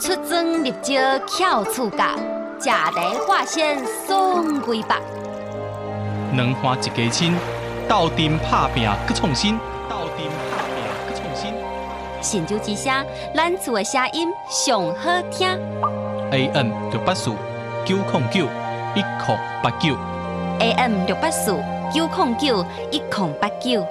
出征入招巧处教，食地化鲜送归北。 两花一家亲，斗阵拍拼去创新，斗阵拍拼去创新。 神州之声，咱厝的声音上好听。 AM 684-909-1089。 AM 684-909-1089。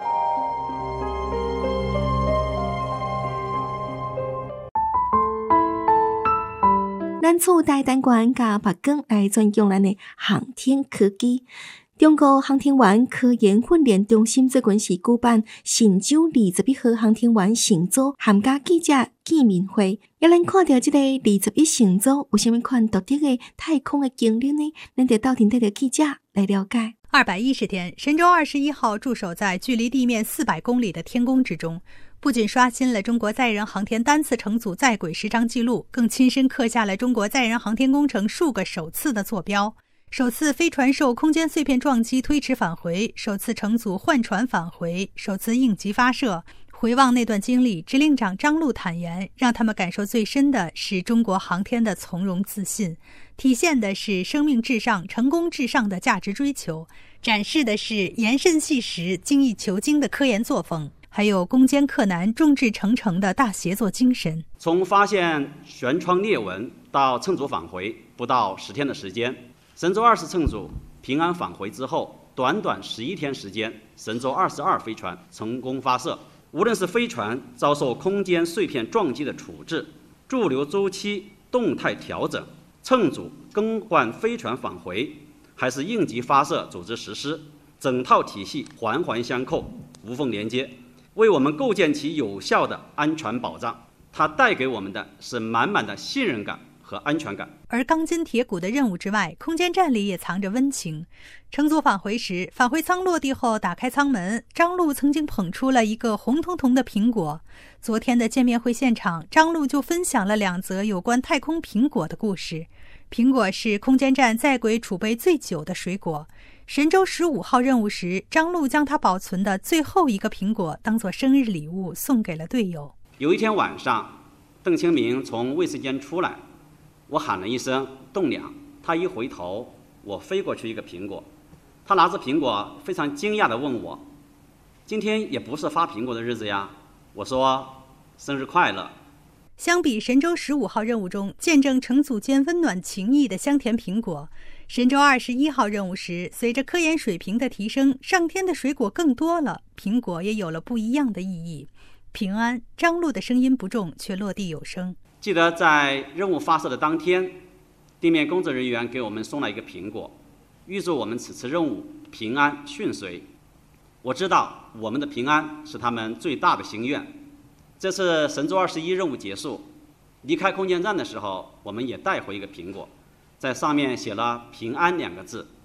咱厝大单元甲白光来专用咱的航天科技。中国航天员科研训练中心最近是举办神舟21号航天员乘组含加记者见面会，也咱看到这个21乘组有啥物款独特的太空的经历呢？咱就到庭带着记者来了解。 210天，神舟21号驻守在距离地面400公里的天宫之中，不仅刷新了中国载人航天单次乘组在轨时长纪录，更亲身刻下了中国载人航天工程数个首次的坐标。首次飞船受空间碎片撞击推迟返回，首次乘组换船返回，首次应急发射。回望那段经历，指令长张陆坦言，让他们感受最深的是中国航天的从容自信，体现的是生命至上、成功至上的价值追求，展示的是严慎细实、精益求精的科研作风，还有攻坚克难、众志成城的大协作精神。 从发现舷窗裂纹到乘组返回不到10天的时间，神舟20乘组平安返回之后，短短11天时间，神舟22飞船成功发射。无论是飞船遭受空间碎片撞击的处置、驻留周期动态调整、乘组更换飞船返回，还是应急发射组织实施，整套体系环环相扣，无缝连接，为我们构建起有效的安全保障。它带给我们的是满满的信任感和安全感。 而钢筋铁骨的任务之外，空间站里也藏着温情。乘组返回时，返回舱落地后打开舱门，张陆曾经捧出了一个红彤彤的苹果。昨天的见面会现场，张陆就分享了2则有关太空苹果的故事。苹果是空间站在轨储备最久的水果。神舟15号任务时，张陆将他保存的最后一个苹果当作生日礼物送给了队友。 有一天晚上，邓清明从卫生间出来，我喊了一声栋梁，他一回头，我飞过去一个苹果。他拿着苹果非常惊讶地问我，今天也不是发苹果的日子呀？我说生日快乐。 相比神舟15号任务中见证乘组间温暖情谊的香甜苹果，神舟21号任务时，随着科研水平的提升，上天的水果更多了，苹果也有了不一样的意义。平安，张陆的声音不重，却落地有声。 记得在任务发射的当天，地面工作人员给我们送了一个苹果，预祝我们此次任务平安顺遂。我知道我们的平安是他们最大的心愿。这次神舟21任务结束，离开空间站的时候，我们也带回一个苹果，在上面写了平安2个字。